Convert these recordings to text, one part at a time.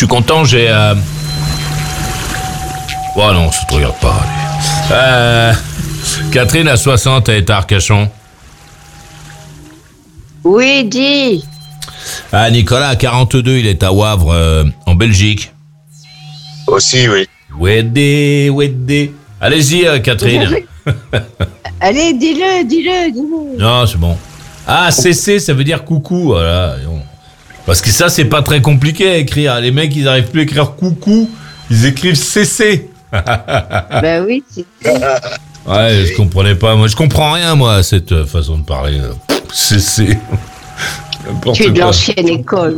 suis content, j'ai... Oh non, ça te regarde pas. Allez. Catherine a 60, elle est à Arcachon. Oui, dis. Ah, Nicolas a 42, il est à Wavre, en Belgique. Aussi, oui. Wedé. Allez-y, Catherine. Allez, dis-le. Non, c'est bon. Ah, CC, ça veut dire coucou, voilà. Parce que ça, c'est pas très compliqué à écrire. Les mecs, ils arrivent plus à écrire coucou, ils écrivent CC. Ben oui, c'est... Ouais, je comprenais pas. Moi, je comprends rien, moi, à cette façon de parler. CC. Tu es de l'ancienne école.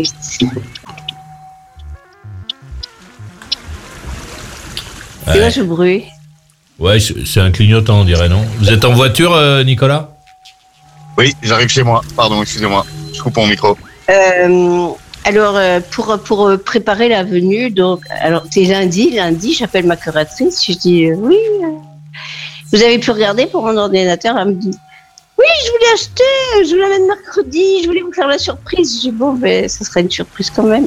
C'est quoi ce bruit? Ouais, c'est un clignotant, on dirait, non? Vous êtes en voiture, Nicolas? Oui, j'arrive chez moi. Pardon, excusez-moi. Je coupe mon micro. Alors, pour préparer la venue, donc, alors, c'est lundi, j'appelle ma curatrice, je dis, oui, vous avez pu regarder pour mon ordinateur? Elle me dit, oui, je voulais acheter, je vous l'amène mercredi, je voulais vous faire la surprise. Je dis, bon, ben, ça serait une surprise quand même.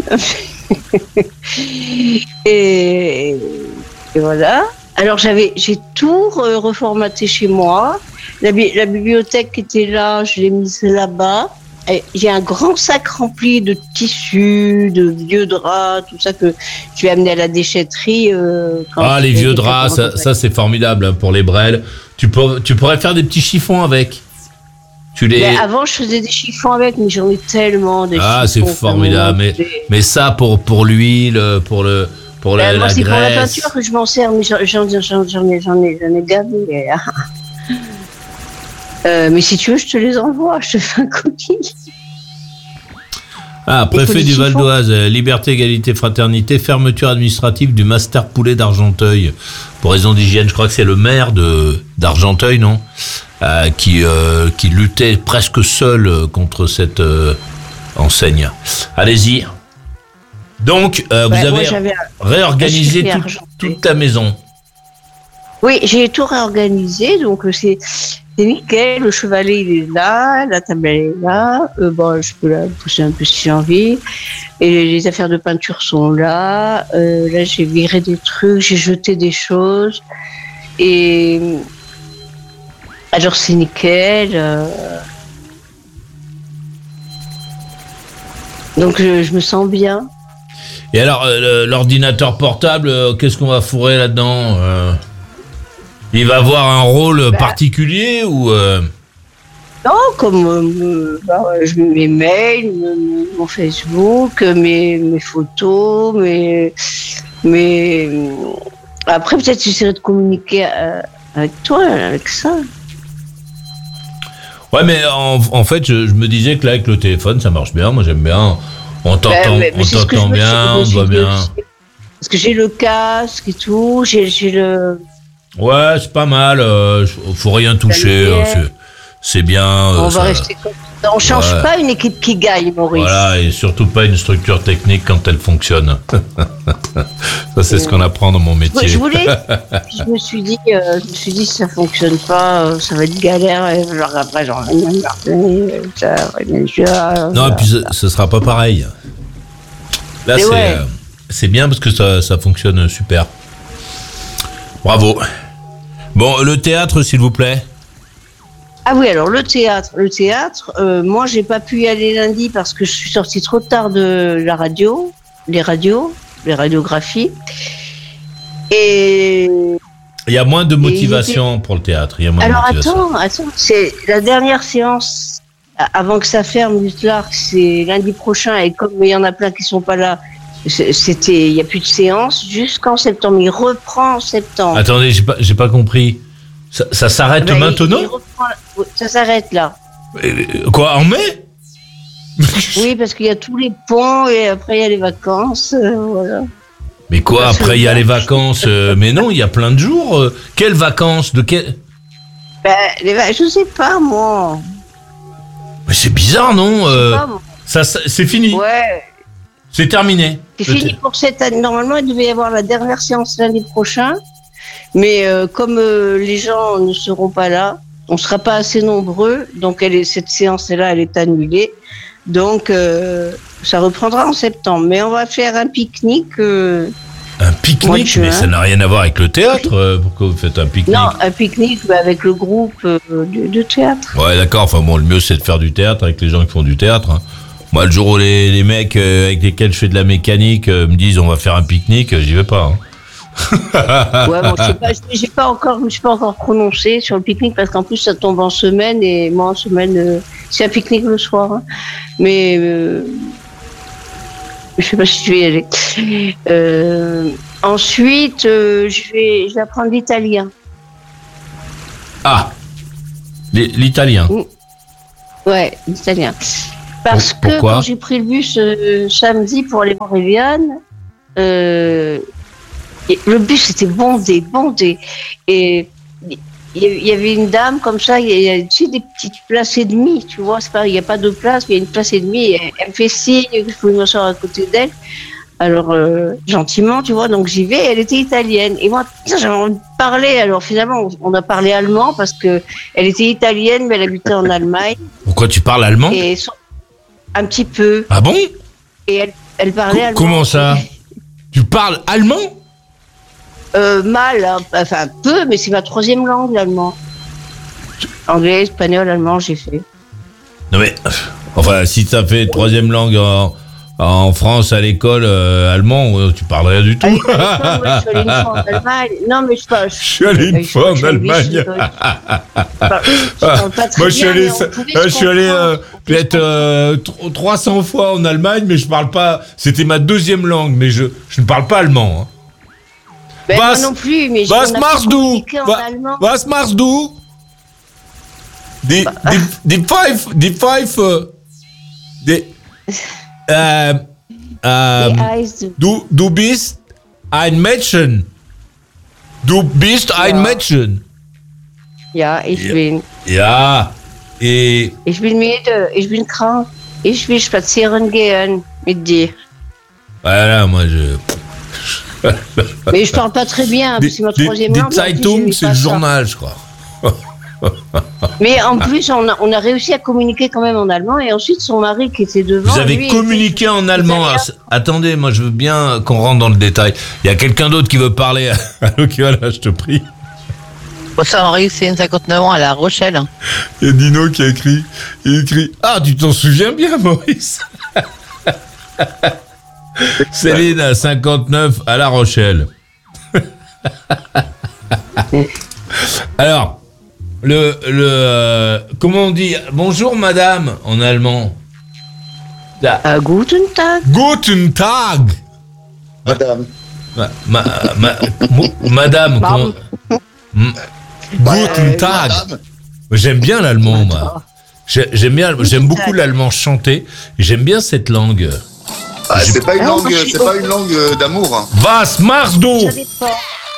et voilà. Alors, j'ai tout reformaté chez moi. La bibliothèque qui était là, je l'ai mise là-bas. J'ai un grand sac rempli de tissus, de vieux draps, tout ça que je vais amener à la déchetterie. Les vieux draps, ça c'est formidable, hein, pour les brels. Tu pourrais faire des petits chiffons avec. Avant, je faisais des chiffons avec, mais j'en ai tellement des chiffons. Ah, c'est formidable. Mais ça, pour l'huile, pour la graisse. C'est pour la peinture que je m'en sers, mais j'en ai gavé. Mais si tu veux, je te les envoie, je te fais un colis. Ah, préfet du Val d'Oise, liberté, égalité, fraternité, fermeture administrative du Master Poulet d'Argenteuil. Pour raison d'hygiène, je crois que c'est le maire d'Argenteuil, non? Qui luttait presque seul contre cette enseigne. Allez-y. Donc, vous avez réorganisé toute ta maison. Oui, j'ai tout réorganisé, donc c'est nickel. Le chevalet, il est là, la table, elle est là. Je peux la pousser un peu si j'ai envie. Et les affaires de peinture sont là. Là, j'ai viré des trucs, j'ai jeté des choses. Et alors, c'est nickel. Donc, je me sens bien. Et alors, l'ordinateur portable, qu'est-ce qu'on va fourrer là-dedans? Il va avoir un rôle particulier ou Non, comme je mets mes mails, mon Facebook, mes photos, après peut-être j'essaierai de communiquer avec toi, avec ça. Ouais, mais en fait, je me disais que là, avec le téléphone, ça marche bien. Moi, j'aime bien. On t'entend bien, on voit bien. Parce que j'ai le casque et tout, j'ai le... Ouais, c'est pas mal. Faut rien toucher. C'est bien. On va rester comme ça. On change pas une équipe qui gagne, Maurice. Voilà, et surtout pas une structure technique quand elle fonctionne. Ça, c'est ce qu'on apprend dans mon métier. Je me suis dit, si ça fonctionne pas, ça va être galère. Et après, j'en ai Non, et puis ce sera pas pareil. Là, c'est bien parce que ça fonctionne super. Bravo. Bon, le théâtre, s'il vous plaît. Ah oui, alors le théâtre, moi j'ai pas pu y aller lundi parce que je suis sortie trop tard de la radio, les radiographies. Et il y a moins de motivation pour le théâtre. Alors attends, c'est la dernière séance avant que ça ferme, Lutte-Larc, c'est lundi prochain et comme il y en a plein qui sont pas là, il y a plus de séance jusqu'en septembre. Il reprend en septembre. Attendez, j'ai pas compris. Ça s'arrête maintenant? Ça s'arrête là. Quoi, en mai? Oui, parce qu'il y a tous les ponts et après il y a les vacances. Voilà. Mais quoi, après il y a les vacances? Mais non, il y a plein de jours. Quelles vacances? De quel... Je sais pas, moi. Mais c'est bizarre, non? C'est fini. Ouais. C'est terminé. C'est fini pour cette année. Normalement, il devait y avoir la dernière séance lundi prochain. Mais comme les gens ne seront pas là, on ne sera pas assez nombreux. Donc, cette séance-là, elle est annulée. Donc, ça reprendra en septembre. Mais on va faire un pique-nique. Un pique-nique, mais ça n'a rien à voir avec le théâtre. Pourquoi vous faites un pique-nique? Non, un pique-nique avec le groupe de théâtre. Ouais, d'accord. Enfin bon, le mieux c'est de faire du théâtre avec les gens qui font du théâtre. Hein. Moi, le jour où les mecs avec lesquels je fais de la mécanique me disent on va faire un pique-nique, j'y vais pas. Hein. Ouais, bon, je me suis pas encore prononcé sur le pique-nique parce qu'en plus ça tombe en semaine et moi en semaine c'est un pique-nique le soir. Hein. Mais je sais pas si je vais y aller. Ensuite, je vais apprendre l'italien. L'italien. Ouais, l'italien. Parce que Pourquoi? quand j'ai pris le bus samedi pour aller voir Eliane, le bus était bondé. Et il y avait une dame comme ça, il y a tu sais, des petites places et demie, tu vois, c'est pas, il n'y a pas de place, mais il y a une place et demie. Elle me fait signe que je pouvais m'asseoir à côté d'elle. Alors, gentiment, tu vois, donc j'y vais, elle était italienne. Et moi, j'avais envie de parler. Alors, finalement, on a parlé allemand parce que elle était italienne, mais elle habitait en Allemagne. Pourquoi tu parles allemand? Un petit peu. Ah bon? Et elle parlait allemand. Comment ça? Tu parles allemand? Mal, hein, enfin peu, mais c'est ma troisième langue, l'allemand. Anglais, espagnol, allemand, j'ai fait. Non mais, enfin, si ça fait troisième langue en France à l'école, allemand, tu parles rien du tout. Moi, je suis allée une fois en Allemagne. Non, mais je suis allé une fois en Allemagne. Moi, je suis allé peut-être 300 fois en Allemagne, mais je parle pas. C'était ma deuxième langue, mais je ne parle pas allemand. Hein. Ben, moi non plus, mais was machst du? Was machst du? Du bist ein Mädchen. Du bist ein Mädchen. Ja, ich bin. Ja, ich bin müde, ich bin krank. Ich will spazieren gehen mit dir. Voilà, moi je... Mais je parle pas très bien, c'est ma troisième langue. Die Zeitung, c'est le journal, je crois. Mais en plus, on a réussi à communiquer quand même en allemand, et ensuite son mari qui était devant. Vous avez communiqué en allemand. Attendez, moi je veux bien qu'on rentre dans le détail. Il y a quelqu'un d'autre qui veut parler. Allô, qui va là, je te prie. Bonsoir Henri, c'est 59 ans à La Rochelle. Il y a Dino qui a écrit. Il écrit. Ah, tu t'en souviens bien, Maurice. Céline à 59 à La Rochelle. Alors, comment on dit bonjour madame en allemand? Guten Tag. Guten Tag. Madame. Madame. Guten Tag. J'aime bien l'allemand, moi. J'aime beaucoup l'allemand chanté. J'aime bien cette langue. Ah, c'est pas une langue d'amour. Was machst du?